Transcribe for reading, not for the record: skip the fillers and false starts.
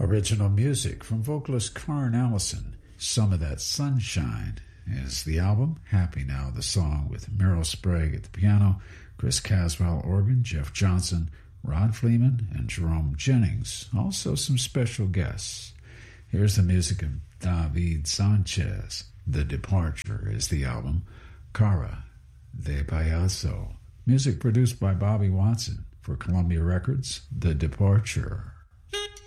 Original music from vocalist Karen Allison. Some of That Sunshine is the album. Happy Now, the song, with Meryl Sprague at the piano, Chris Caswell organ, Jeff Johnson, Rod Fleeman, and Jerome Jennings. Also some special guests. Here's the music of David Sanchez. The Departure is the album. Cara de Payaso. Music produced by Bobby Watson for Columbia Records. The Departure.